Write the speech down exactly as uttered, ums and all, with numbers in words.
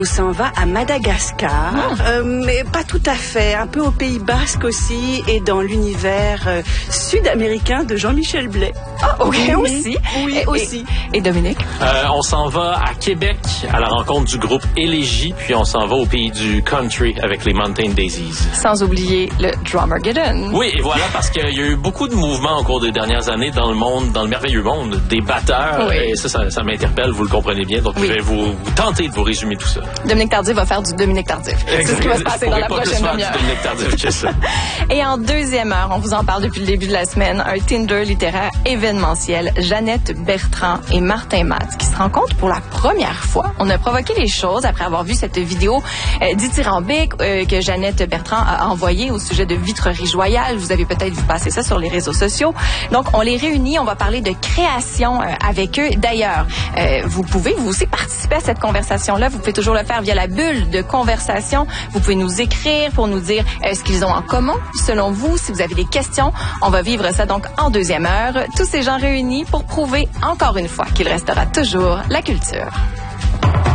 On s'en va à Madagascar, oh. euh, mais pas tout à fait, un peu au Pays Basque aussi et dans l'univers euh, sud-américain de Jean-Michel Blais. Ah, ok, oui, aussi. Oui, et, aussi. Et, et Dominique? Euh, on s'en va à Québec à la rencontre du groupe Élégie, puis on s'en va au pays du country avec les Mountain Daisies. Sans oublier le Drummergeddon. Oui, et voilà, parce qu'il y a eu beaucoup de mouvements au cours des dernières années dans le monde, dans le merveilleux monde des batteurs, oui. et ça, ça, ça m'interpelle, vous le comprenez bien, donc oui. je vais vous, vous tenter de vous résumer tout ça. Dominique Tardif va faire du Dominique Tardif. C'est ce qui va se passer dans la prochaine demi-heure. Dominique Tardif que ça. Et en deuxième heure, on vous en parle depuis le début de la semaine, un Tinder littéraire événementiel, Jeannette Bertrand et Martin Matz qui se rencontrent pour la première fois. On a provoqué les choses après avoir vu cette vidéo euh, dithyrambique euh, que Jeannette Bertrand a envoyée au sujet de Vitrerie Joyale. Vous avez peut-être vu passer ça sur les réseaux sociaux. Donc, on les réunit, on va parler de création euh, avec eux. D'ailleurs, euh, vous pouvez vous aussi participer à cette conversation-là. Vous pouvez toujours le faire via la bulle de conversation. Vous pouvez nous écrire pour nous dire euh, ce qu'ils ont en commun, selon vous. Si vous avez des questions, on va vivre ça donc en deuxième heure. Tous ces gens réunis pour prouver encore une fois qu'il restera toujours la culture.